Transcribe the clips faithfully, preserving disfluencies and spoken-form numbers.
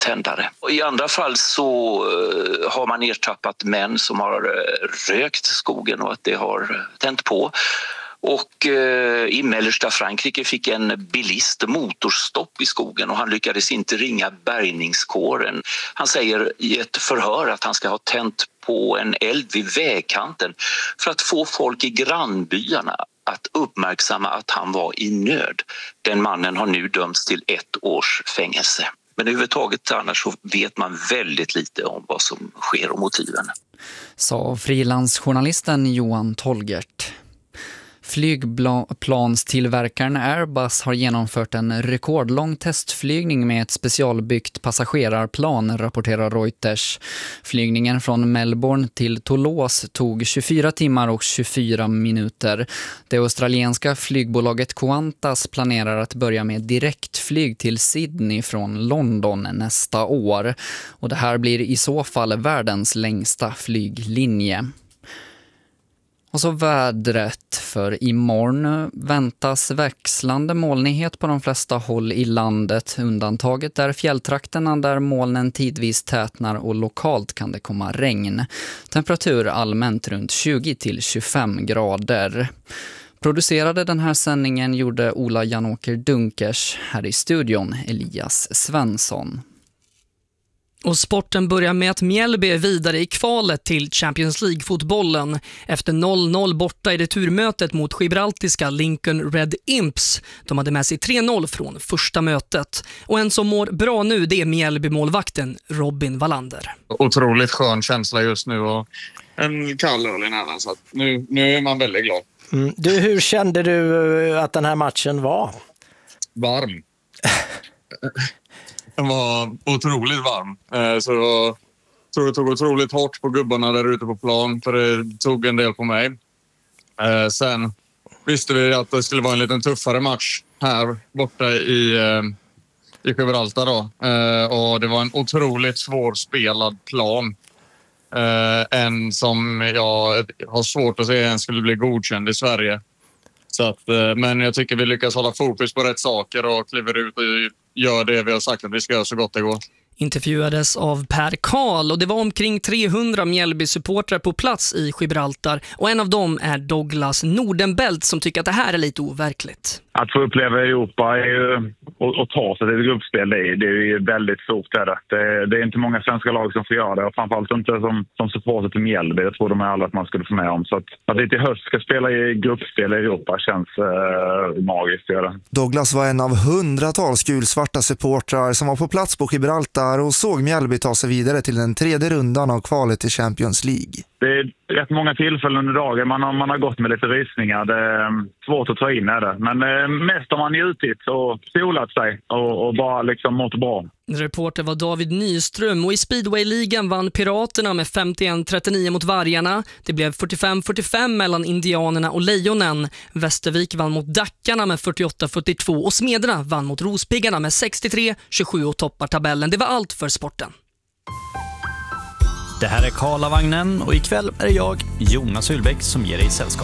tändare. Och i andra fall så uh, har man ertappat män som har uh, rökt skogen och att det har tänt på. Och eh, i mellersta Frankrike fick en bilist motorstopp i skogen och han lyckades inte ringa bärgningskåren. Han säger i ett förhör att han ska ha tänt på en eld vid vägkanten för att få folk i grannbyarna att uppmärksamma att han var i nöd. Den mannen har nu dömts till ett års fängelse. Men överhuvudtaget annars så vet man väldigt lite om vad som sker och motiven. Sa frilansjournalisten Johan Tolgert. Flygplanstillverkaren Airbus har genomfört en rekordlång testflygning med ett specialbyggt passagerarplan, rapporterar Reuters. Flygningen från Melbourne till Toulouse tog tjugofyra timmar och tjugofyra minuter. Det australienska flygbolaget Qantas planerar att börja med direktflyg till Sydney från London nästa år. Och det här blir i så fall världens längsta flyglinje. Och så vädret, för imorgon väntas växlande molnighet på de flesta håll i landet. Undantaget är fjälltrakterna där molnen tidvis tätnar och lokalt kan det komma regn. Temperatur allmänt runt tjugo till tjugofem grader. Producerade den här sändningen gjorde Ola Janåker Dunkers, här i studion Elias Svensson. Och sporten börjar med att Mjällby är vidare i kvalet till Champions League-fotbollen. Efter noll noll borta i returmötet mot gibraltiska Lincoln Red Imps. De hade med sig tre noll från första mötet. Och en som mår bra nu, det är Mjällby-målvakten Robin Wallander. Otroligt skön känsla just nu och en kall öl i nära, så att nu, nu är man väldigt glad. Mm. Du, hur kände du att den här matchen var? Varm. Den var otroligt varm. Så jag tror det tog otroligt hårt på gubbarna där ute på plan. För det tog en del på mig. Sen visste vi att det skulle vara en lite tuffare match här borta i, i Gibraltar då. Och det var en otroligt svårspelad plan. En som jag har svårt att se en skulle bli godkänd i Sverige. Så att, men jag tycker vi lyckas hålla fokus på rätt saker och kliver ut och gör det vi har sagt att vi ska göra så gott det går. Intervjuades av Per Karl och det var omkring trehundra Mjällby-supportrar på plats i Gibraltar. Och en av dem är Douglas Nordenbelt som tycker att det här är lite overkligt. Att få uppleva Europa är ju, och, och ta sig till gruppspel, det är, det är ju väldigt stort. Det, det, det är inte många svenska lag som får göra det och framförallt inte som, som supporter till Mjällby. Jag tror de är alla att man skulle få med om. Så att, att det till höst ska spela i gruppspel i Europa känns eh, magiskt. Det. Douglas var en av hundratals gulsvarta supportrar som var på plats på Gibraltar och såg Mjällby ta sig vidare till den tredje rundan av kvalet till Champions League. Det är rätt många tillfällen under dagen man har, man har gått med lite rysningar. Det är svårt att ta in det. Men eh, mest har man njutit och solat sig och, och bara liksom mått bra. Reporter var David Nyström och i Speedway-ligan vann Piraterna med femtioett trettionio mot Vargarna. Det blev fyrtiofem fyrtiofem mellan Indianerna och Lejonen. Västervik vann mot Dackarna med fyrtioåtta fyrtiotvå och Smederna vann mot Rospiggarna med sextiotre tjugosju och toppar tabellen. Det var allt för sporten. Det här är Karlavagnen och ikväll är det jag, Jonas Ullbäck, som ger dig sällskap.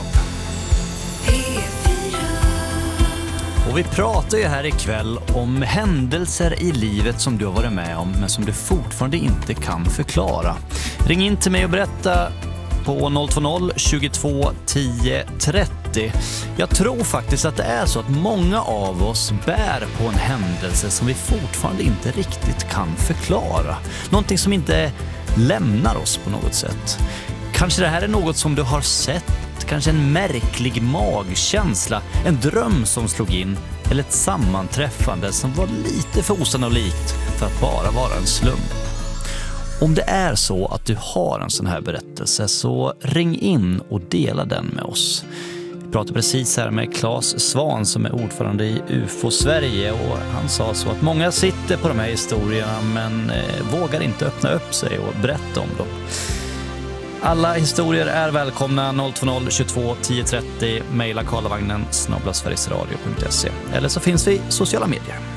Och vi pratar ju här ikväll om händelser i livet som du har varit med om men som du fortfarande inte kan förklara. Ring in till mig och berätta på noll två noll tjugotvå tio trettio. Jag tror faktiskt att det är så att många av oss bär på en händelse som vi fortfarande inte riktigt kan förklara. Någonting som inte lämnar oss på något sätt. Kanske det här är något som du har sett, kanske en märklig magkänsla, en dröm som slog in eller ett sammanträffande som var lite för osannolikt för att bara vara en slump. Om det är så att du har en sån här berättelse så ring in och dela den med oss. Vi pratade precis här med Claes Svan som är ordförande i U F O Sverige och han sa så att många sitter på de här historierna men eh, vågar inte öppna upp sig och berätta om dem. Alla historier är välkomna. Noll två noll tjugotvå tio trettio, mejla karlavagnen snabel-a sverigesradio punkt se eller så finns vi i sociala medier.